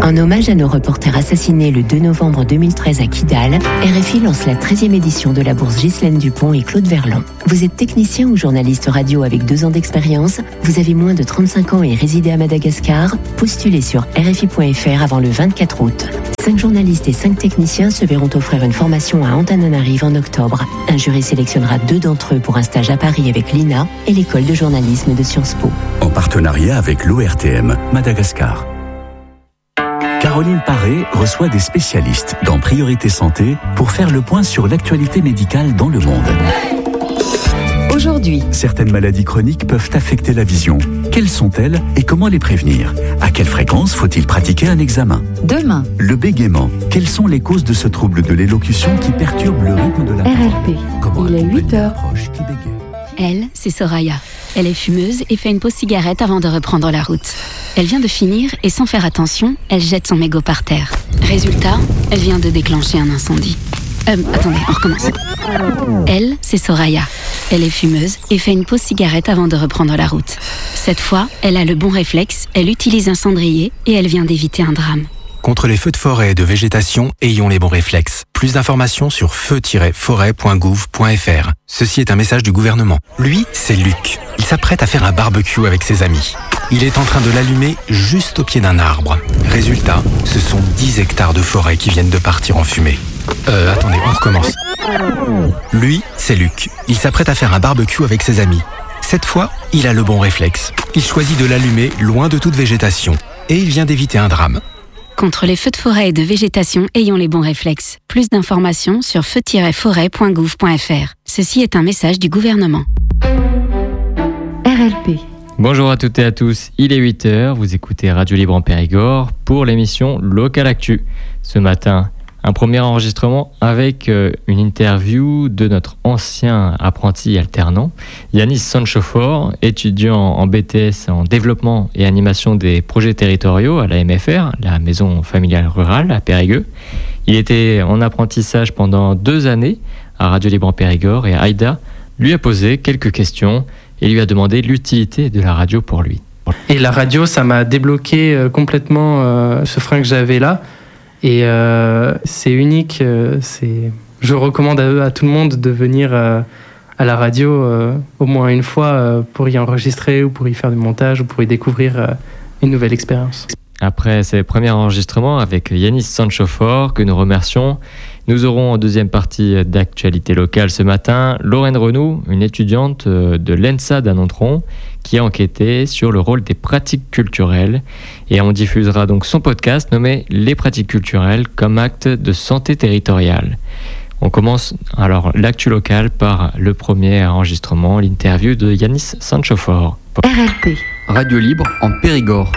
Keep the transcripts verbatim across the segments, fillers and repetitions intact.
En hommage à nos reporters assassinés le deux novembre deux mille treize à Kidal, R F I lance la treizième édition de la bourse Ghislaine Dupont et Claude Verlan. Vous êtes technicien ou journaliste radio avec deux ans d'expérience, vous avez moins de trente-cinq ans et résidez à Madagascar, postulez sur R F I point F R avant le vingt-quatre août. Cinq journalistes et cinq techniciens se verront offrir une formation à Antananarive en octobre. Un jury sélectionnera deux d'entre eux pour un stage à Paris avec l'I N A et l'école de journalisme de Sciences Po. En partenariat avec l'O R T M Madagascar. Caroline Paré reçoit des spécialistes dans Priorité Santé pour faire le point sur l'actualité médicale dans le monde. Aujourd'hui, certaines maladies chroniques peuvent affecter la vision. Quelles sont-elles et comment les prévenir? À quelle fréquence faut-il pratiquer un examen? demain, Le bégaiement. Quelles sont les causes de ce trouble de l'élocution qui perturbe le rythme de la R L P. Comment Il est huit heures. proche qui bégaye? Elle, c'est Soraya. Elle est fumeuse et fait une pause cigarette avant de reprendre la route. Elle vient de finir et sans faire attention, elle jette son mégot par terre. Résultat, elle vient de déclencher un incendie. Euh, attendez, on recommence. Elle, c'est Soraya. Elle est fumeuse et fait une pause cigarette avant de reprendre la route. Cette fois, elle a le bon réflexe, elle utilise un cendrier et elle vient d'éviter un drame. Contre les feux de forêt et de végétation, ayons les bons réflexes. Plus d'informations sur feu tiret forêt point gouv point f r. Ceci est un message du gouvernement. Lui, c'est Luc. Il s'apprête à faire un barbecue avec ses amis. Il est en train de l'allumer juste au pied d'un arbre. Résultat, ce sont dix hectares de forêt qui viennent de partir en fumée. Euh, attendez, on recommence. Lui, c'est Luc. Il s'apprête à faire un barbecue avec ses amis. Cette fois, il a le bon réflexe. Il choisit de l'allumer loin de toute végétation. Et il vient d'éviter un drame. Contre les feux de forêt et de végétation, ayons les bons réflexes. Plus d'informations sur feu tiret forêt point gouv point f r. Ceci est un message du gouvernement. R L P. Bonjour à toutes et à tous, il est huit heures, vous écoutez Radio Libre en Périgord pour l'émission Local Actu. Ce matin, un premier enregistrement avec euh, une interview de notre ancien apprenti alternant, Yanis Sanchofor, étudiant en B T S en développement et animation des projets territoriaux à la M F R, la Maison familiale rurale à Périgueux. Il était en apprentissage pendant deux années à Radio Libre en Périgord et Aïda lui a posé quelques questions et lui a demandé l'utilité de la radio pour lui. Et la radio, ça m'a débloqué euh, complètement euh, ce frein que j'avais là. Et euh, c'est unique. Euh, c'est... Je recommande à, à tout le monde de venir euh, à la radio euh, au moins une fois euh, pour y enregistrer ou pour y faire du montage ou pour y découvrir euh, une nouvelle expérience. Après ces premiers enregistrements avec Yanis Sanchofor, que nous remercions, nous aurons en deuxième partie d'actualité locale ce matin Lorraine Renou, une étudiante de l'E N S A d'Anontron, qui a enquêté sur le rôle des pratiques culturelles. Et on diffusera donc son podcast nommé « Les pratiques culturelles comme acte de santé territoriale ». On commence alors l'actu locale par le premier enregistrement, l'interview de Yanis Sanchofor. R L P. Radio Libre en Périgord.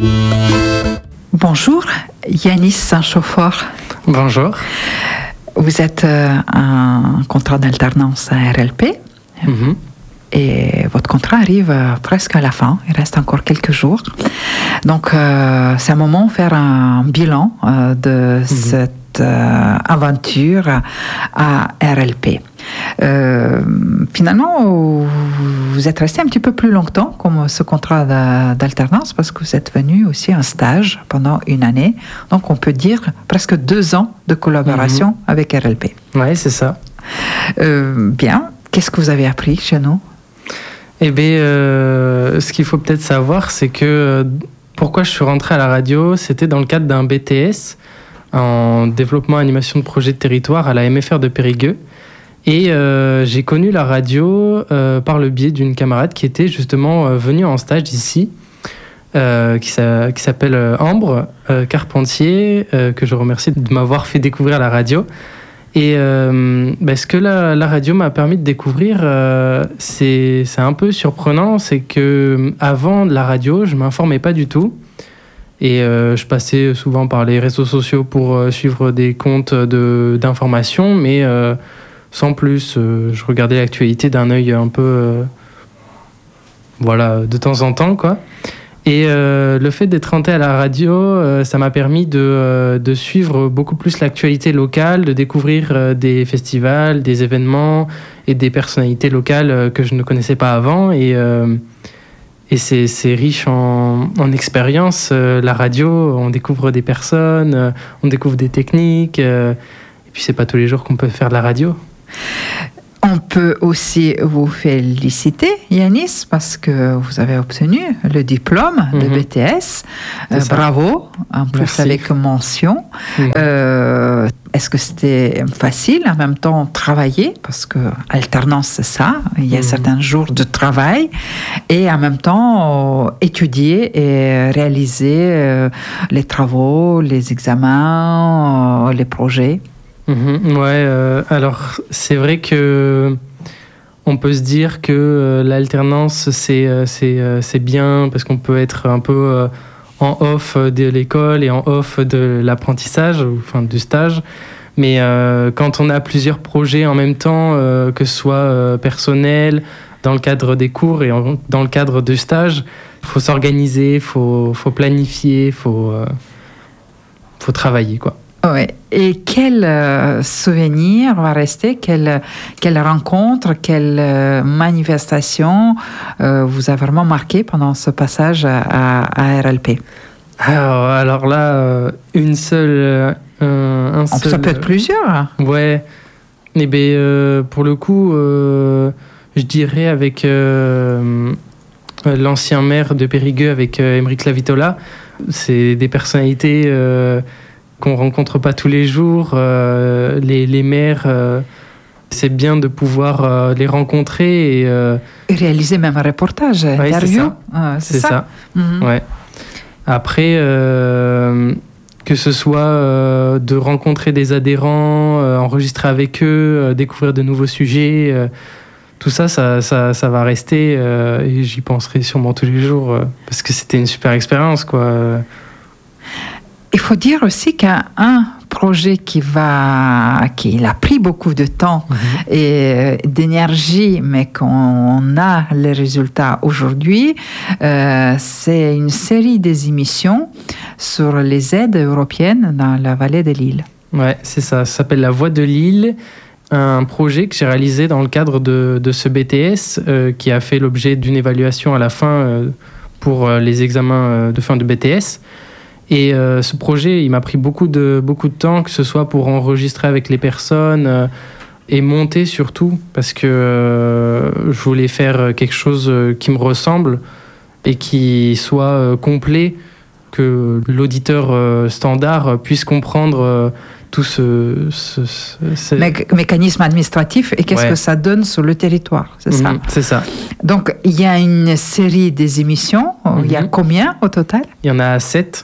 Bonjour, Yanis Sanchofor. Bonjour. Vous êtes euh, un contrat d'alternance à R L P. Mm-hmm. Et votre contrat arrive euh, presque à la fin. Il reste encore quelques jours. Donc, euh, c'est un moment de faire un bilan euh, de mm-hmm. cette euh, aventure à R L P. Euh, finalement, vous êtes resté un petit peu plus longtemps comme ce contrat d'alternance parce que vous êtes venu aussi en stage pendant une année. Donc, on peut dire presque deux ans de collaboration mmh. avec R L P. Oui, c'est ça. Euh, bien. Qu'est-ce que vous avez appris chez nous? Eh bien, euh, ce qu'il faut peut-être savoir, c'est que euh, pourquoi je suis rentré à la radio, c'était dans le cadre d'un B T S en développement et animation de projets de territoire à la M F R de Périgueux. Et euh, j'ai connu la radio euh, par le biais d'une camarade qui était justement euh, venue en stage ici, euh, qui, s'a, qui s'appelle Ambre euh, Carpentier, euh, que je remercie de m'avoir fait découvrir la radio. Et euh, ben, ce que la, la radio m'a permis de découvrir, euh, c'est, c'est un peu surprenant, c'est qu'avant la radio, je ne m'informais pas du tout. Et euh, je passais souvent par les réseaux sociaux pour euh, suivre des comptes de, d'information, mais... Euh, sans plus, euh, je regardais l'actualité d'un œil un peu, euh, voilà, de temps en temps, quoi. Et euh, le fait d'être rentré à la radio, euh, ça m'a permis de, euh, de suivre beaucoup plus l'actualité locale, de découvrir euh, des festivals, des événements et des personnalités locales euh, que je ne connaissais pas avant. Et, euh, et c'est, c'est riche en, en expérience. Euh, la radio, on découvre des personnes, euh, on découvre des techniques. Euh, et puis, c'est pas tous les jours qu'on peut faire de la radio. On peut aussi vous féliciter, Yanis, parce que vous avez obtenu le diplôme mmh. de B T S. Euh, bravo, en plus Merci. Avec mention. Mmh. Euh, est-ce que c'était facile en même temps travailler? Parce que alternance, c'est ça. Il y a mmh. certains jours de travail et en même temps euh, étudier et réaliser euh, les travaux, les examens, euh, les projets. Mmh, ouais, euh, alors c'est vrai que on peut se dire que euh, l'alternance c'est, euh, c'est, euh, c'est bien parce qu'on peut être un peu euh, en off de l'école et en off de l'apprentissage, enfin du stage. Mais euh, quand on a plusieurs projets en même temps, euh, que ce soit euh, personnel, dans le cadre des cours et en, dans le cadre du stage, il faut s'organiser, il faut, faut planifier, il faut, euh, faut travailler, quoi. Oui. Et quel euh, souvenir va rester, quelle, quelle rencontre, quelle euh, manifestation euh, vous a vraiment marqué pendant ce passage à, à R L P? Alors, alors là, euh, une seule... Euh, un seul, ça peut être plusieurs. Ouais. Et ben, euh, pour le coup, euh, je dirais avec euh, l'ancien maire de Périgueux, avec euh, Émeric Lavitola, c'est des personnalités... Euh, qu'on rencontre pas tous les jours, euh, les, les maires, euh, c'est bien de pouvoir euh, les rencontrer et, euh... et réaliser même un reportage, ouais, interview. C'est ça. Euh, c'est c'est ça. ça. Mm-hmm. Ouais. Après, euh, que ce soit euh, de rencontrer des adhérents, euh, enregistrer avec eux, euh, découvrir de nouveaux sujets, euh, tout ça, ça, ça, ça va rester euh, et j'y penserai sûrement tous les jours euh, parce que c'était une super expérience, quoi. Il faut dire aussi qu'un projet qui va, qui a pris beaucoup de temps mmh. et d'énergie, mais qu'on a les résultats aujourd'hui, euh, c'est une série des émissions sur les aides européennes dans la vallée de l'Ille. Ouais, c'est ça. Ça s'appelle La Voix de l'Ille. Un projet que j'ai réalisé dans le cadre de, de ce B T S euh, qui a fait l'objet d'une évaluation à la fin euh, pour euh, les examens de fin de B T S. Et euh, ce projet, il m'a pris beaucoup de, beaucoup de temps, que ce soit pour enregistrer avec les personnes euh, et monter surtout, parce que euh, je voulais faire quelque chose qui me ressemble et qui soit euh, complet, que l'auditeur euh, standard puisse comprendre euh, tout ce... ce, ce, ce... Mé- mécanisme administratif et qu'est-ce ouais. que ça donne sur le territoire, c'est mmh, ça. C'est ça. Donc, il y a une série des émissions. Mmh. Il y a combien au total? Il y en a sept.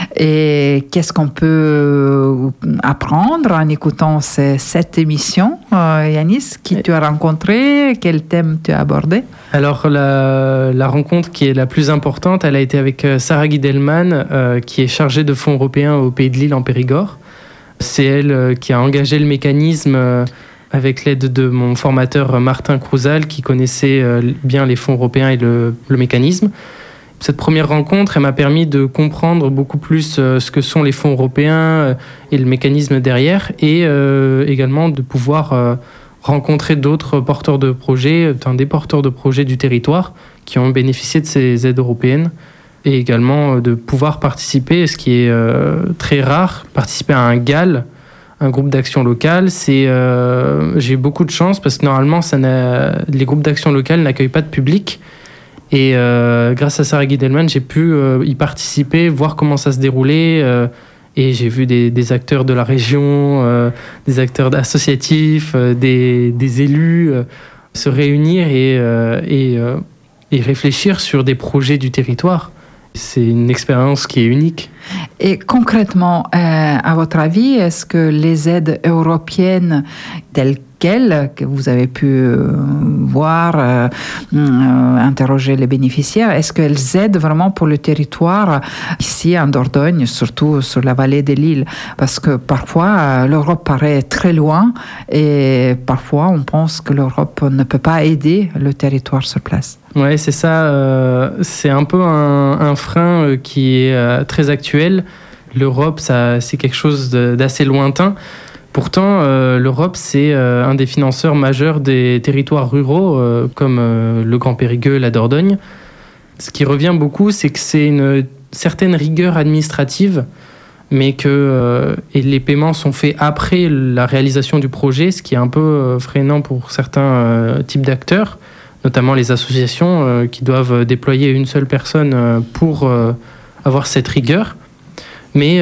Et qu'est-ce qu'on peut apprendre en écoutant ces sept émissions, euh, Yanis? Qui tu as rencontré? Quel thème tu as abordé? Alors, la, la rencontre qui est la plus importante, elle a été avec Sarah Guidelman, euh, qui est chargée de fonds européens au Pays de l'Ille en Périgord. C'est elle euh, qui a engagé le mécanisme euh, avec l'aide de mon formateur Martin Crouzal, qui connaissait euh, bien les fonds européens et le, le mécanisme. Cette première rencontre, elle m'a permis de comprendre beaucoup plus euh, ce que sont les fonds européens euh, et le mécanisme derrière, et euh, également de pouvoir euh, rencontrer d'autres porteurs de projets, enfin, des porteurs de projets du territoire qui ont bénéficié de ces aides européennes. Et également de pouvoir participer, ce qui est euh, très rare, participer à un G A L, un groupe d'action locale. C'est, euh, j'ai eu beaucoup de chance parce que normalement, ça n'a, les groupes d'action locale n'accueillent pas de public. Et euh, grâce à Sarah Guidelman, j'ai pu euh, y participer, voir comment ça se déroulait. Euh, et j'ai vu des, des acteurs de la région, euh, des acteurs associatifs, euh, des, des élus euh, se réunir et, euh, et, euh, et réfléchir sur des projets du territoire. C'est une expérience qui est unique. Et concrètement, euh, à votre avis, est-ce que les aides européennes telles quelles que vous avez pu euh, voir, euh, euh, interroger les bénéficiaires, est-ce qu'elles aident vraiment pour le territoire ici en Dordogne, surtout sur la vallée de l'Ille? Parce que parfois, euh, l'Europe paraît très loin et parfois, on pense que l'Europe ne peut pas aider le territoire sur place. Oui, c'est ça. Euh, c'est un peu un, un frein qui est euh, très actuel. L'Europe, ça, c'est quelque chose de, d'assez lointain. Pourtant, euh, l'Europe, c'est euh, un des financeurs majeurs des territoires ruraux, euh, comme euh, le Grand Périgueux, la Dordogne. Ce qui revient beaucoup, c'est que c'est une certaine rigueur administrative, mais que euh, et les paiements sont faits après la réalisation du projet, ce qui est un peu euh, freinant pour certains euh, types d'acteurs, notamment les associations euh, qui doivent déployer une seule personne euh, pour euh, avoir cette rigueur. Mais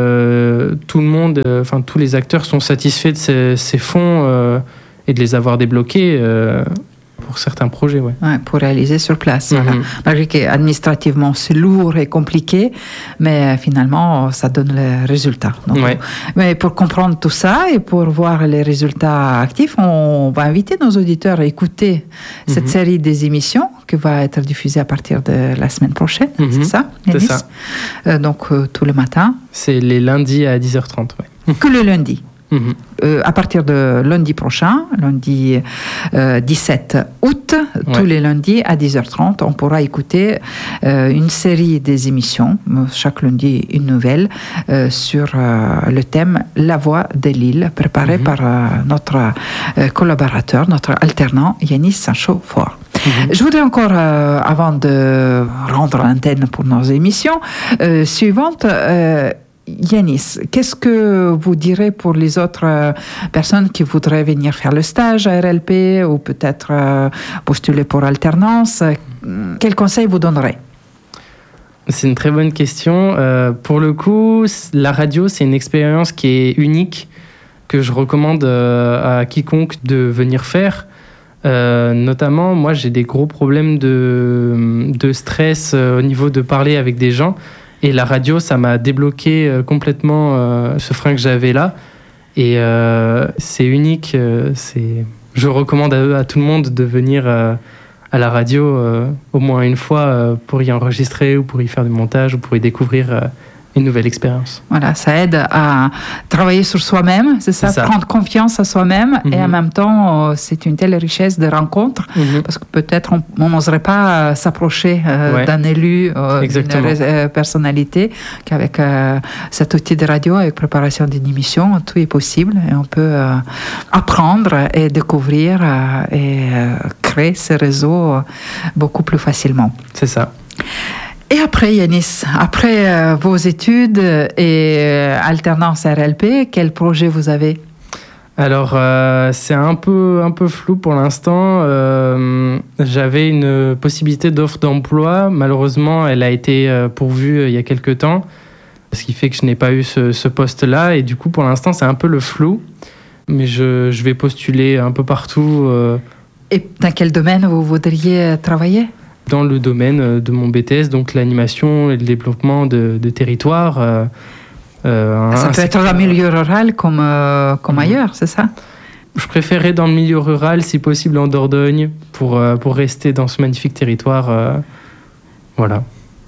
euh, tout le monde, enfin euh, tous les acteurs sont satisfaits de ces, ces fonds euh, et de les avoir débloqués. Euh, Pour certains projets, oui. Ouais, pour réaliser sur place. Mm-hmm. Voilà. Malgré qu'administrativement, c'est lourd et compliqué, mais finalement, ça donne le résultat. Donc, ouais. Mais pour comprendre tout ça et pour voir les résultats actifs, on va inviter nos auditeurs à écouter mm-hmm. cette série des émissions qui va être diffusée à partir de la semaine prochaine. Mm-hmm. C'est ça, Yanis? C'est ça. Euh, donc, euh, tous les matins. C'est les lundis à dix heures trente, oui. Que le lundi. Mmh. Euh, à partir de lundi prochain, lundi euh, dix-sept août, ouais. tous les lundis à dix heures trente, on pourra écouter euh, une série des émissions, chaque lundi une nouvelle, euh, sur euh, le thème La Voix de l'île, préparé mmh. par euh, notre euh, collaborateur, notre alternant Yanis Sancho-Fort. Mmh. Je voudrais encore, euh, avant de rendre l'antenne pour nos émissions euh, suivantes, euh, Yanis, qu'est-ce que vous direz pour les autres euh, personnes qui voudraient venir faire le stage à R L P ou peut-être euh, postuler pour alternance? Quels conseils vous donnerez? C'est une très bonne question. Euh, pour le coup, la radio, c'est une expérience qui est unique, que je recommande euh, à quiconque de venir faire. Euh, notamment, moi, j'ai des gros problèmes de, de stress euh, au niveau de parler avec des gens. Et la radio, ça m'a débloqué euh, complètement euh, ce frein que j'avais là. Et euh, c'est unique. Euh, c'est... Je recommande à, à tout le monde de venir euh, à la radio euh, au moins une fois euh, pour y enregistrer ou pour y faire du montage ou pour y découvrir euh, une nouvelle expérience. Voilà, ça aide à travailler sur soi-même, c'est ça, c'est ça. Prendre confiance à soi-même mm-hmm. et en même temps, c'est une telle richesse de rencontres mm-hmm. parce que peut-être on n'oserait pas s'approcher euh, ouais. d'un élu, euh, d'une euh, personnalité qu'avec euh, cet outil de radio, avec préparation d'une émission, tout est possible et on peut euh, apprendre et découvrir euh, et euh, créer ces réseaux euh, beaucoup plus facilement. C'est ça. Et après, Yanis, après euh, vos études et euh, alternance R L P, quel projet vous avez? Alors, euh, c'est un peu, un peu flou pour l'instant. Euh, j'avais une possibilité d'offre d'emploi. Malheureusement, elle a été euh, pourvue euh, il y a quelques temps, ce qui fait que je n'ai pas eu ce, ce poste-là. Et du coup, pour l'instant, c'est un peu le flou. Mais je, je vais postuler un peu partout. Euh. Et dans quel domaine vous voudriez travailler? Dans le domaine de mon B T S, donc l'animation et le développement de, de territoire. Euh, euh, ça peut être dans le milieu rural comme, euh, comme mmh. ailleurs, c'est ça? Je préférerais dans le milieu rural, si possible en Dordogne, pour, euh, pour rester dans ce magnifique territoire. Euh, voilà.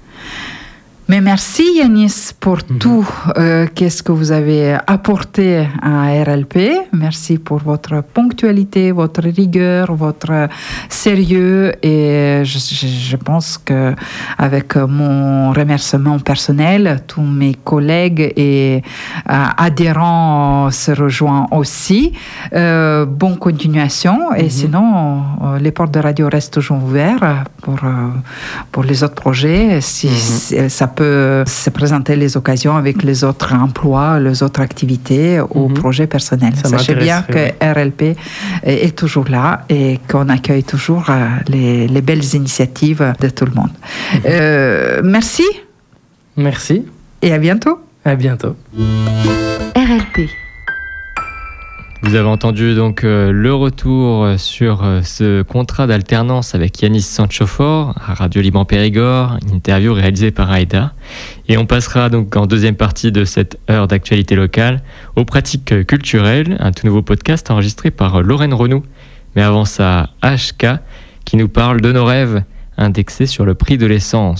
Mais merci Yanis pour mmh. tout euh, qu'est-ce que vous avez apporté à R L P. Merci pour votre ponctualité, votre rigueur, votre sérieux. Et je, je pense que avec mon remerciement personnel, tous mes collègues et euh, adhérents se rejoignent aussi. Euh, bonne continuation. Et mmh. sinon, euh, les portes de radio restent toujours ouvertes pour, euh, pour les autres projets. Si, mmh. si ça peut se présenter les occasions avec les autres emplois, les autres activités ou mmh. projets personnels. Ça Sachez bien que R L P est toujours là et qu'on accueille toujours les, les belles initiatives de tout le monde. Mmh. Euh, merci. Merci. Et à bientôt. À bientôt. R L P. Vous avez entendu donc euh, le retour sur euh, ce contrat d'alternance avec Yanis Sancho-Fort à Radio Libre en Périgord, une interview réalisée par Aïda. Et on passera donc en deuxième partie de cette heure d'actualité locale aux pratiques culturelles, un tout nouveau podcast enregistré par Lorraine Renou. Mais avant ça, H K qui nous parle de nos rêves indexés sur le prix de l'essence.